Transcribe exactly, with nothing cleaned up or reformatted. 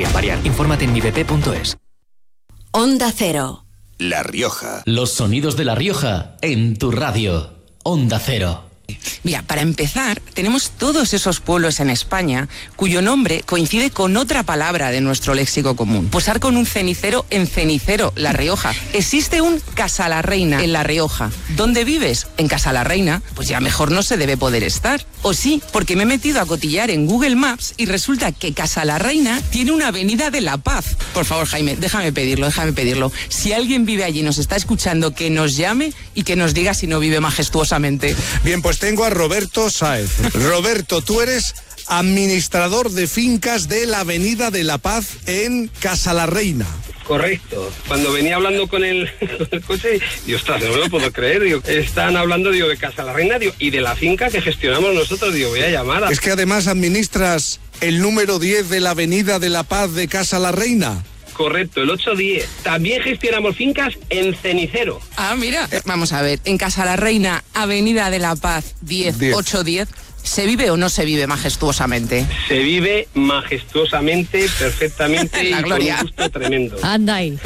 Variar. Infórmate en mi b p punto es. Onda Cero. La Rioja. Los sonidos de La Rioja en tu radio. Onda Cero. Mira, para empezar, tenemos todos esos pueblos en España cuyo nombre coincide con otra palabra de nuestro léxico común. Posar con un cenicero en Cenicero, La Rioja. Existe un Casalarreina en La Rioja. ¿Dónde vives? En Casalarreina. Pues ya mejor no se debe poder estar. O sí, porque me he metido a cotillar en Google Maps y resulta que Casalarreina tiene una avenida de La Paz. Por favor, Jaime, déjame pedirlo, déjame pedirlo. Si alguien vive allí y nos está escuchando, que nos llame y que nos diga si no vive majestuosamente. Bien, pues tengo a Roberto Sáez. Roberto, tú eres administrador de fincas de la Avenida de La Paz en Casalarreina. Correcto. Cuando venía hablando con el, con el coche, digo, ostras, no me lo puedo creer. Digo, están hablando, digo, de Casalarreina, digo, y de la finca que gestionamos nosotros. Digo, voy a llamar a... Es que además administras el número diez de la Avenida de La Paz de Casalarreina. Correcto, el ocho diez. También gestionamos fincas en Cenicero. Ah, mira. Eh, vamos a ver, en Casalarreina, Avenida de La Paz, diez, ocho diez, ¿se vive o no se vive majestuosamente? Se vive majestuosamente, perfectamente y gloria. con un gusto tremendo. Anda ahí.